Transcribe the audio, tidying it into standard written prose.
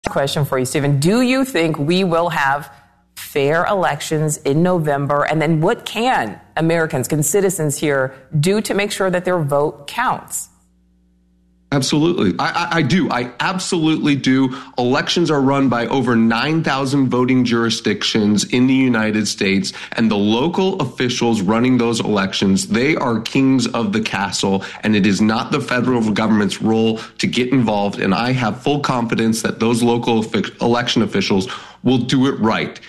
Question for you, Stephen. Do you think we will have fair elections in November? And then what can Americans, can citizens here do to make sure that their vote counts? Absolutely. I do. I absolutely do. Elections are run by over 9,000 voting jurisdictions in the United States, and the local officials running those elections, they are kings of the castle, and it is not the federal government's role to get involved. And I have full confidence that those local election officials will do it right.